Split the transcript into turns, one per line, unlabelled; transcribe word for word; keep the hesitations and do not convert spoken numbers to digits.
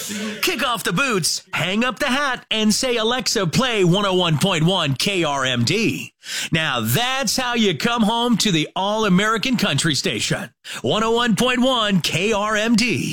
Kick off the boots, hang up the hat, and say, Alexa, play one oh one point one K R M D. Now that's how you come home to the all-American country station. one oh one point one K R M D.